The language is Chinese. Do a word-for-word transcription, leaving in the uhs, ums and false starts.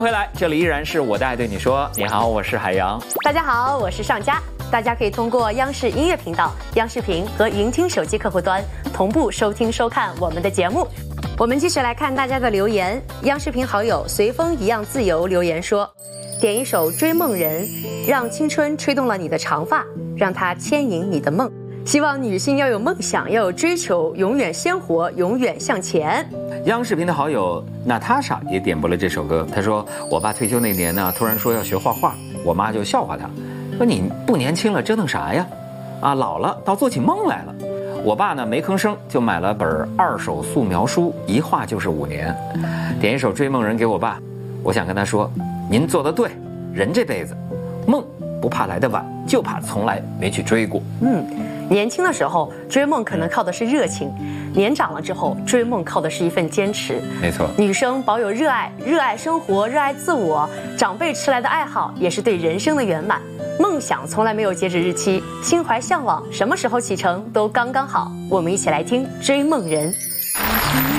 回来，这里依然是我的爱对你说。你好，我是海洋。 大家好，我是上佳。大家可以通过央视音乐频道、央视频和云听手机客户端同步收听收看我们的节目。我们继续来看大家的留言。央视频好友随风一样自由留言说，点一首《追梦人》，让青春吹动了你的长发，让它牵引你的梦。希望女性要有梦想，要有追求，永远鲜活，永远向前。 央视频的好友娜塔莎也点播了这首歌。她说，我爸退休那年呢，突然说要学画画，我妈就笑话他，说你不年轻了折腾啥呀？啊，老了倒做起梦来了。我爸呢没吭声，就买了本二手素描书，一画就是五年。点一首《追梦人》给我爸，我想跟他说，您做得对，人这辈子梦不怕来得晚，就怕从来没去追过。 嗯，年轻的时候追梦可能靠的是热情，年长了之后追梦靠的是一份坚持。 没错， 女生保有热爱，热爱生活，热爱自我，长辈迟来的爱好也是对人生的圆满。梦想从来没有截止日期，心怀向往，什么时候启程都刚刚好。我们一起来听《追梦人》。